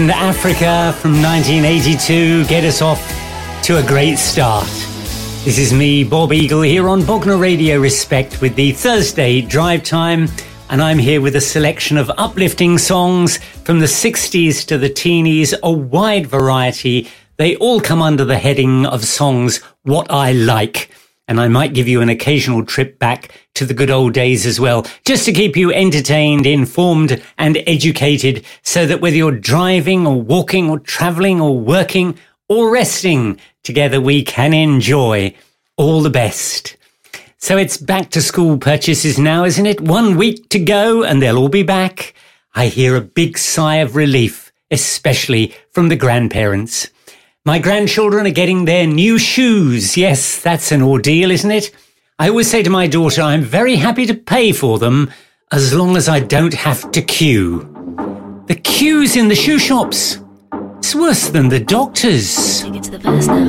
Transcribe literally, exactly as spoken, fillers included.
Africa from nineteen eighty-two get us off to a great start. This is me, Bob Eagle, here on Bognor Radio Respect with the Thursday Drive Time, and I'm here with a selection of uplifting songs from the sixties to the teenies, a wide variety. They all come under the heading of songs What I Like, and I might give you an occasional trip back to the good old days as well, just to keep you entertained, informed and educated, so that whether you're driving or walking or travelling or working or resting, together we can enjoy all the best. So it's back to school purchases now, isn't it? One week to go and they'll all be back. I hear a big sigh of relief, especially from the grandparents. My grandchildren are getting their new shoes. Yes, that's an ordeal, isn't it? I always say to my daughter, I'm very happy to pay for them as long as I don't have to queue. The queues in the shoe shops, it's worse than the doctors. Take it to the past now.